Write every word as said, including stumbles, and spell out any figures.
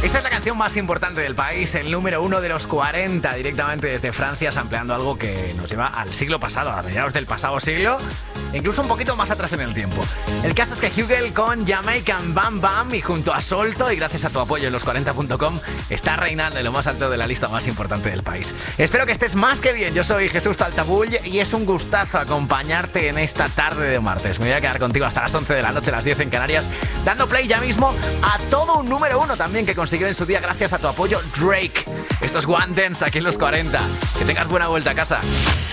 Esta es la canción más importante del país, el número uno de los cuarenta, directamente desde Francia, sampleando algo que nos lleva al siglo pasado, a mediados del pasado siglo, e incluso un poquito más atrás en el tiempo. El caso es que Hugel con Jamaican Bam Bam y junto a Solto, y gracias a tu apoyo en los cuarenta punto com, está reinando en lo más alto de la lista más importante del país. Espero que estés más que bien. Yo soy Jesús Taltabull y es un gustazo acompañarte en esta tarde de martes. Me voy a quedar contigo hasta las once de la noche, las diez en Canarias, dando play ya mismo a todo un número uno también que consiguió en su día gracias a tu apoyo Drake. Esto es One Dance aquí en los cuarenta. Que tengas buena vuelta a casa.